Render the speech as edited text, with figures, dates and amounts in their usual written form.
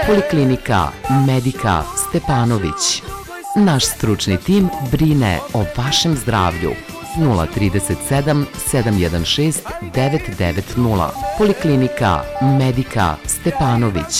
Poliklinika Medika Stepanović. Naš stručni tim brine o vašem zdravlju. 037 716 990. Poliklinika Medika Stepanović.